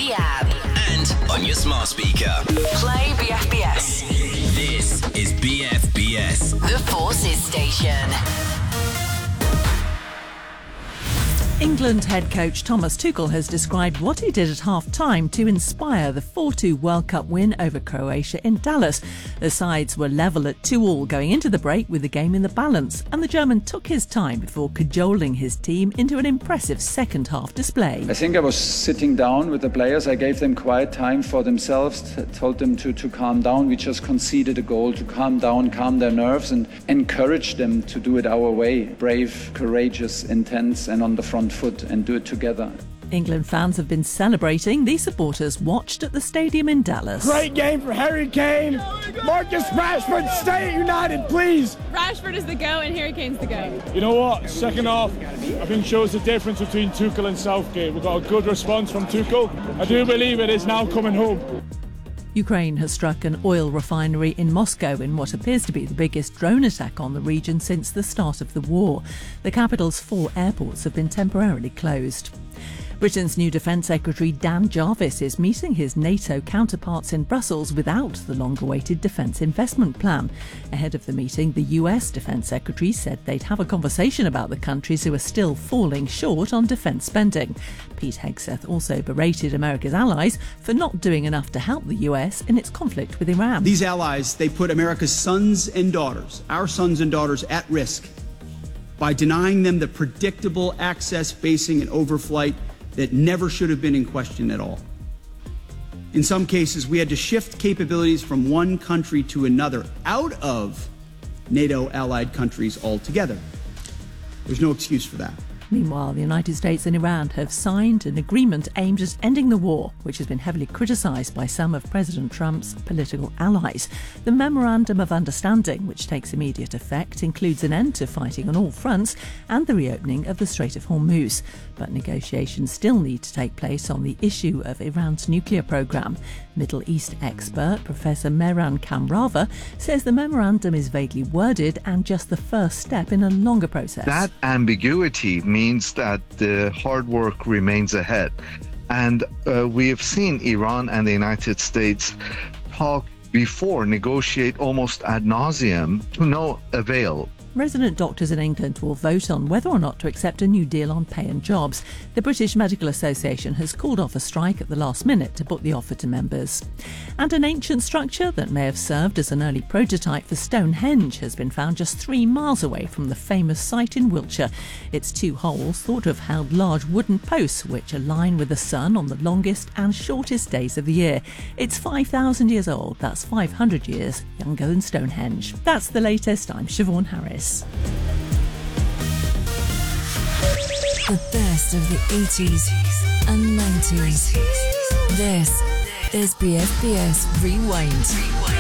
the app. And on your smart speaker. Play BFBS. This is BFBS. The Forces Station. England head coach Thomas Tuchel has described what he did at half-time to inspire the 4-2 World Cup win over Croatia in Dallas. The sides were level at 2-2 going into the break with the game in the balance, and the German took his time before cajoling his team into an impressive second-half display. I think I was sitting down with the players. I gave them quiet time for themselves, told them to calm down. We just conceded a goal, to calm down, calm their nerves, and encourage them to do it our way. Brave, courageous, intense, and on the front foot, and do it together. England fans have been celebrating. These supporters watched at the stadium in Dallas. Great game for Harry Kane. Marcus Rashford, stay at United, please. Rashford is the go and Harry Kane's the go. You know what? Second half, I think shows the difference between Tuchel and Southgate. We've got a good response from Tuchel. I do believe it is now coming home. Ukraine has struck an oil refinery in Moscow in what appears to be the biggest drone attack on the region since the start of the war. The capital's 4 airports have been temporarily closed. Britain's new Defence Secretary Dan Jarvis is meeting his NATO counterparts in Brussels without the long-awaited defence investment plan. Ahead of the meeting, the US Defence Secretary said they'd have a conversation about the countries who are still falling short on defence spending. Pete Hegseth also berated America's allies for not doing enough to help the US in its conflict with Iran. These allies, they put America's sons and daughters, our sons and daughters, at risk by denying them the predictable access, basing, and overflight that never should have been in question at all. In some cases, we had to shift capabilities from one country to another out of NATO allied countries altogether. There's no excuse for that. Meanwhile, the United States and Iran have signed an agreement aimed at ending the war, which has been heavily criticised by some of President Trump's political allies. The Memorandum of Understanding, which takes immediate effect, includes an end to fighting on all fronts and the reopening of the Strait of Hormuz. But negotiations still need to take place on the issue of Iran's nuclear programme. Middle East expert Professor Mehran Kamrava says the memorandum is vaguely worded and just the first step in a longer process. That ambiguity means that the hard work remains ahead. And we have seen Iran and the United States talk before, negotiate almost ad nauseum to no avail. Resident doctors in England will vote on whether or not to accept a new deal on pay and jobs. The British Medical Association has called off a strike at the last minute to put the offer to members. And an ancient structure that may have served as an early prototype for Stonehenge has been found just 3 miles away from the famous site in Wiltshire. Its 2 holes thought to have held large wooden posts which align with the sun on the longest and shortest days of the year. It's 5,000 years old. That's 500 years younger than Stonehenge. That's the latest. I'm Siobhan Harris. The best of the 80s and 90s. This is BFBS Rewind.